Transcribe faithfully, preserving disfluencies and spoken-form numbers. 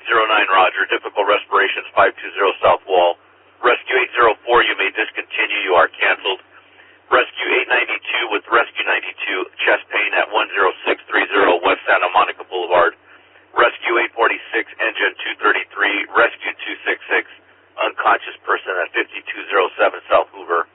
eight zero nine, Roger. Difficult respirations, five two zero South Wall. Rescue eight zero four, you may discontinue. You are canceled. Rescue eight ninety-two with Rescue ninety-two, chest pain at one zero six three zero West Santa Monica Boulevard. Rescue eight forty-six, engine two thirty-three. Rescue two sixty-six, unconscious person at fifty-two oh seven South Hoover.